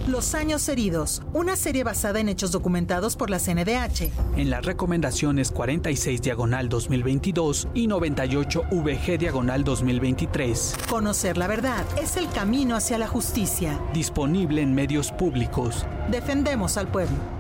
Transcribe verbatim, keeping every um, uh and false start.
Los años heridos, una serie basada en hechos documentados por la C N D H. En las recomendaciones cuarenta y seis diagonal dos mil veintidós y noventa y ocho V G diagonal dos mil veintitrés. Conocer la verdad es el camino hacia la justicia. Disponible en medios públicos. Defendemos al pueblo.